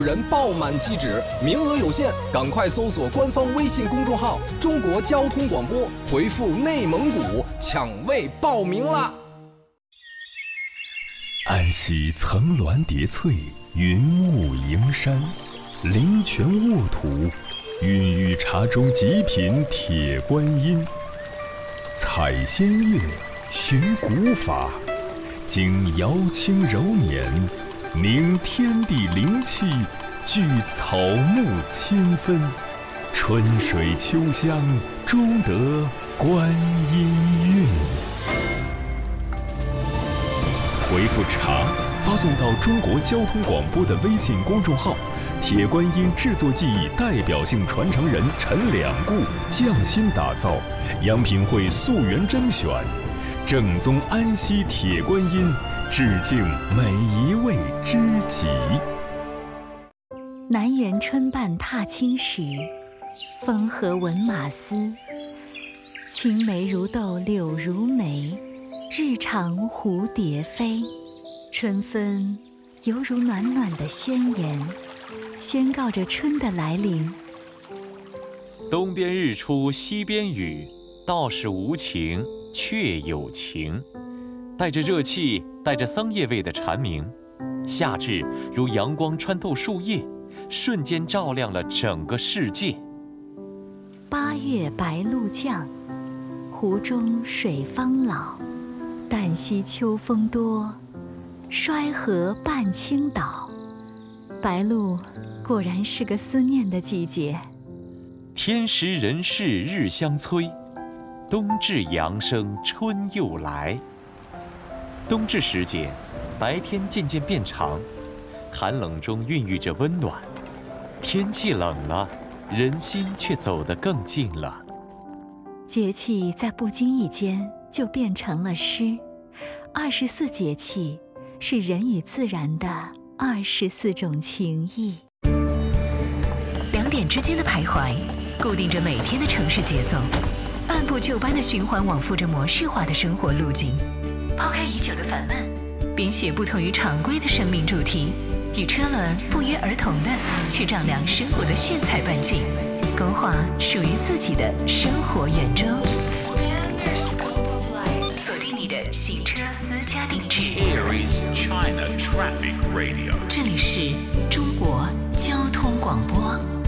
人爆满机址，名额有限，赶快搜索官方微信公众号“中国交通广播”，回复“内蒙古”抢位报名啦！ 安溪层峦叠翠，云雾迎山，灵泉沃土，孕育茶中极品铁观音。采仙乐，寻古法，经瑶清柔年，凝天地灵气，聚草木清芬，春水秋香，终得观音韵。回复茶发送到中国交通广播的微信公众号，铁观音制作技艺代表性传承人陈两固匠心打造，样品会溯源甄选，正宗安溪铁观音，致敬每一位知己。 南园春半踏青时，风和闻马嘶。青梅如豆柳如眉，日长蝴蝶飞。春分犹如暖暖的宣言，宣告着春的来临。 东边日出西边雨，道是无晴却有晴。带着热气，带着桑叶味的蝉鸣，夏至如阳光穿透树叶，瞬间照亮了整个世界。 8月白露降，湖中水方老。旦夕秋风多，衰河半倾倒。白露果然是个思念的季节。 天时人事日相催，冬至阳生春又来。冬至时节，白天渐渐变长，寒冷中孕育着温暖。天气冷了，人心却走得更近了。 节气在不经意间就变成了诗。24节气是人与自然的24种情谊。 2点之间的徘徊，固定着每天的城市节奏，按部就班地循环往复着模式化的生活路径。抛开已久的烦闷，编写不同于常规的生命主题，与车轮不约而同地去丈量生活的炫彩半径，勾画属于自己的生活圆周。锁定你的行车私家定制。 Aries China Traffic Radio。 这里是中国交通广播。